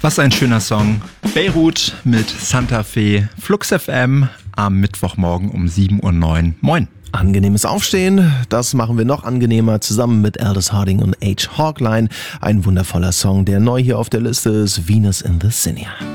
Was ein schöner Song. Beirut mit Santa Fe, Flux FM am Mittwochmorgen um 7:09 Uhr. Moin. Angenehmes Aufstehen, das machen wir noch angenehmer zusammen mit Aldous Harding und H. Hawkline. Ein wundervoller Song, der neu hier auf der Liste ist, Venus in the Sinja.